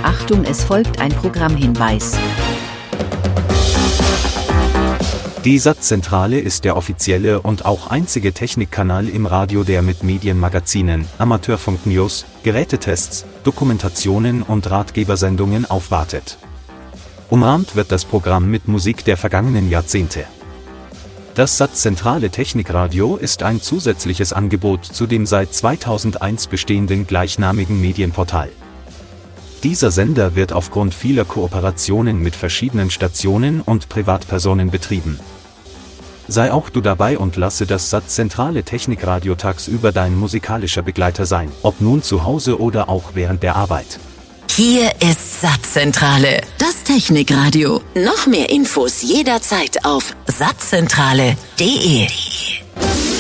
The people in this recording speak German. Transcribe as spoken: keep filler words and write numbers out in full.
Achtung, es folgt ein Programmhinweis. Die S A T-Zentrale ist der offizielle und auch einzige Technikkanal im Radio, der mit Medienmagazinen, Amateurfunk-News, Gerätetests, Dokumentationen und Ratgebersendungen aufwartet. Umrahmt wird das Programm mit Musik der vergangenen Jahrzehnte. Das S A T-Zentrale Technikradio ist ein zusätzliches Angebot zu dem seit zweitausendeins bestehenden gleichnamigen Medienportal. Dieser Sender wird aufgrund vieler Kooperationen mit verschiedenen Stationen und Privatpersonen betrieben. Sei auch du dabei und lasse das S A T-Zentrale Technikradio tagsüber dein musikalischer Begleiter sein, ob nun zu Hause oder auch während der Arbeit. Hier ist S A T-Zentrale, das Technikradio. Noch mehr Infos jederzeit auf sattzentrale punkt de.